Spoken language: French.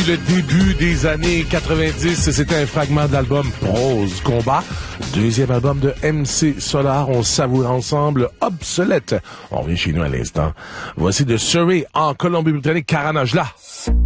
depuis le début des années 90. C'était un fragment de l'album Prose Combat. Deuxième album de MC Solar. On savoure ensemble Obsolète. On revient chez nous à l'instant. Voici de Surrey en Colombie-Britannique, Caranage là.